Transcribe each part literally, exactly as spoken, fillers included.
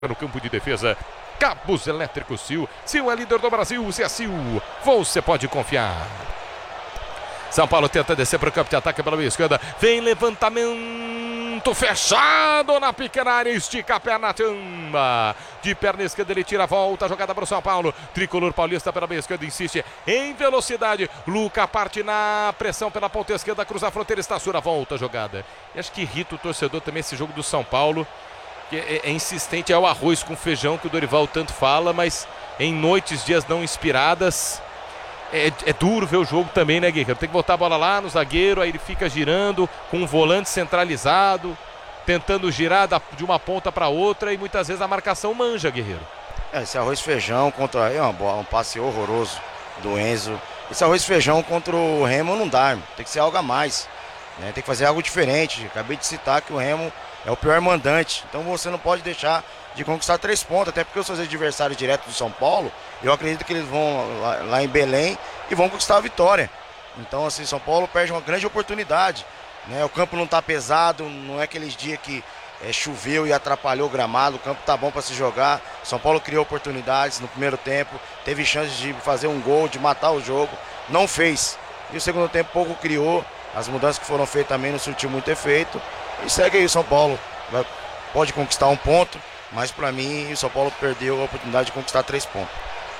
no campo de defesa. Cabos Elétricos Sil. Sil é líder do Brasil. Se é Sil, você pode confiar. São Paulo tenta descer para o campo de ataque pela meia esquerda. Vem levantamento fechado na pequena área. Estica a perna, tamba. De perna esquerda ele tira a volta. Jogada para o São Paulo. Tricolor paulista pela meia esquerda. Insiste em velocidade. Luca parte na pressão pela ponta esquerda. Cruza a fronteira. Estaciona. Volta a jogada. E acho que irrita o torcedor também esse jogo do São Paulo. Que é, é insistente. É o arroz com feijão que o Dorival tanto fala. Mas em noites, dias não inspiradas... É, é duro ver o jogo também, né, Guerreiro? Tem que botar a bola lá no zagueiro, aí ele fica girando com um volante centralizado, tentando girar da, de uma ponta para outra e muitas vezes a marcação manja, Guerreiro. É, esse arroz e feijão contra... É uma bola, um passe horroroso do Enzo. Esse arroz e feijão contra o Remo não dá, irmão. Tem que ser algo a mais, né? Tem que fazer algo diferente. Acabei de citar que o Remo é o pior mandante, então você não pode deixar de conquistar três pontos, até porque os seus adversários diretos do São Paulo, eu acredito que eles vão lá, lá em Belém e vão conquistar a vitória. Então, assim, São Paulo perde uma grande oportunidade, né? O campo não está pesado, não é aqueles dias que é, choveu e atrapalhou o gramado, o campo está bom para se jogar. São Paulo criou oportunidades no primeiro tempo, teve chance de fazer um gol, de matar o jogo, não fez. E o segundo tempo pouco criou, as mudanças que foram feitas também não surtiu muito efeito. E segue aí o São Paulo, vai, pode conquistar um ponto, mas para mim o São Paulo perdeu a oportunidade de conquistar três pontos.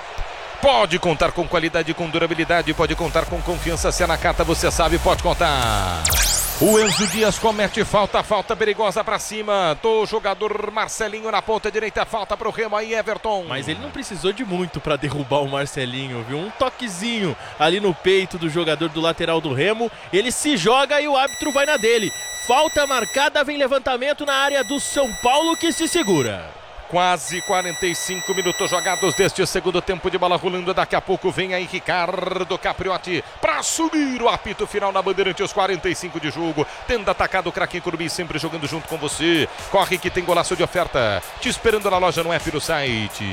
Pode contar com qualidade, com durabilidade, pode contar com confiança. Se é na carta, você sabe, pode contar. O Enzo Dias comete falta, falta perigosa pra cima do jogador Marcelinho na ponta direita, falta pro Remo aí, Everton. Mas ele não precisou de muito pra derrubar o Marcelinho, viu? Um toquezinho ali no peito do jogador do lateral do Remo, ele se joga e o árbitro vai na dele. Falta marcada, vem levantamento na área do São Paulo que se segura. Quase quarenta e cinco minutos jogados deste segundo tempo de bola rolando. Daqui a pouco vem aí Ricardo Capriotti para assumir o apito final na Bandeirantes. quarenta e cinco de jogo. Tendo atacado o craque Curumim, sempre jogando junto com você. Corre que tem golaço de oferta. Te esperando na loja, no app do site.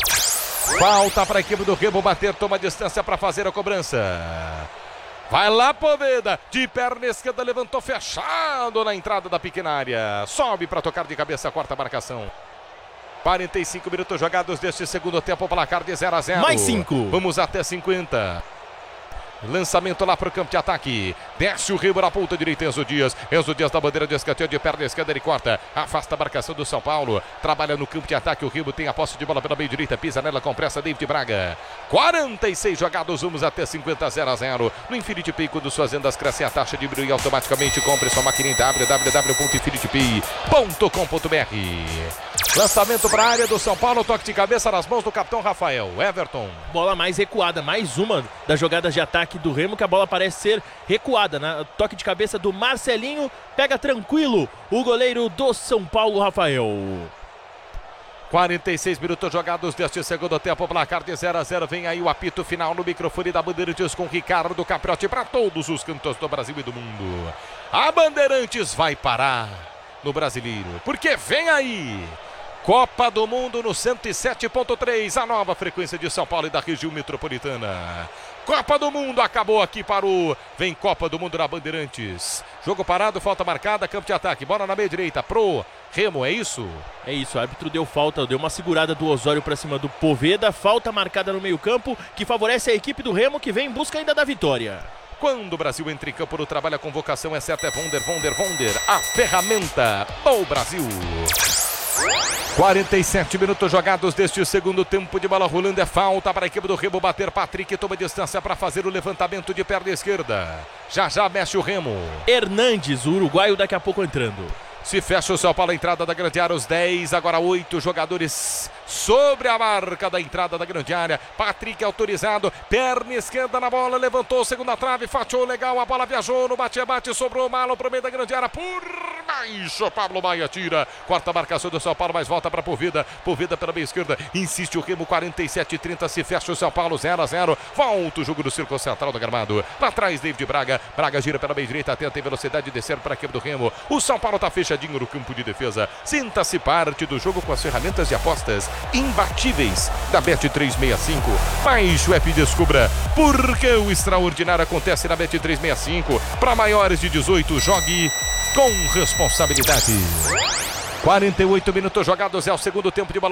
Falta para a equipe do Remo bater. Toma distância para fazer a cobrança. Vai lá, Poveda, de perna esquerda, levantou fechado na entrada da pequena área. Sobe para tocar de cabeça a quarta marcação. quarenta e cinco minutos jogados deste segundo tempo, placar de zero a zero. Mais cinco. Vamos até cinquenta. Lançamento lá para o campo de ataque. Desce o Remo na ponta direita, Enzo Dias. Enzo Dias da bandeira de escanteio de perna esquerda, ele corta. Afasta a marcação do São Paulo. Trabalha no campo de ataque. O Remo tem a posse de bola pela meia direita. Pisa nela com pressa, David Braga. quarenta e seis jogados, vamos até cinquenta, zero a zero. No Infinity Pay, quando suas vendas crescem, a taxa diminui automaticamente. Compre sua maquininha em w w w ponto infinity pay ponto com ponto b r. Lançamento para a área do São Paulo. Toque de cabeça nas mãos do capitão Rafael. Everton. Bola mais recuada. Mais uma das jogadas de ataque do Remo, que a bola parece ser recuada, né? Toque de cabeça do Marcelinho, pega tranquilo o goleiro do São Paulo, Rafael. quarenta e seis minutos jogados deste segundo tempo, placar de zero a zero. Vem aí o apito final no microfone da Bandeirantes com Ricardo Capriotti para todos os cantos do Brasil e do mundo. A Bandeirantes vai parar no Brasileiro, porque vem aí Copa do Mundo no cento e sete ponto três, a nova frequência de São Paulo e da região metropolitana. Copa do Mundo acabou aqui, parou. Vem Copa do Mundo na Bandeirantes. Jogo parado, falta marcada, campo de ataque. Bola na meia direita, pro Remo, é isso? É isso, o árbitro deu falta, deu uma segurada do Osório para cima do Poveda. Falta marcada no meio campo, que favorece a equipe do Remo, que vem em busca ainda da vitória. Quando o Brasil entra em campo no trabalho, a convocação é certa, é Vonder, Vonder, Vonder. A ferramenta do Brasil. quarenta e sete minutos jogados deste segundo tempo de bola rolando. É falta para a equipe do Remo bater. Patrick toma distância para fazer o levantamento de perna esquerda. Já já mexe o Remo. Hernandes, o uruguaio, daqui a pouco entrando. Se fecha o São Paulo, a entrada da grande área, os dez, agora oito jogadores sobre a marca da entrada da grande área. Patrick autorizado, perna esquerda na bola, levantou, segunda trave, fatiou legal, a bola viajou no bate-bate, sobrou malo para o meio da grande área, por baixo, Pablo Maia tira, quarta marcação do São Paulo, mas volta para Poveda, Poveda pela meia esquerda, insiste o Remo, quarenta e sete e trinta, se fecha o São Paulo, zero a zero, volta o jogo do círculo central do gramado, lá atrás David Braga, Braga gira pela meia direita, tenta em velocidade descer para a equipe do Remo, o São Paulo está fechadinho no campo de defesa, sinta-se parte do jogo com as ferramentas de apostas imbatíveis da Bet trezentos e sessenta e cinco. Baixe o app e descubra porque o extraordinário acontece na Bet trezentos e sessenta e cinco. Para maiores de dezoito, jogue com responsabilidade. quarenta e oito minutos jogados, é o segundo tempo de bola.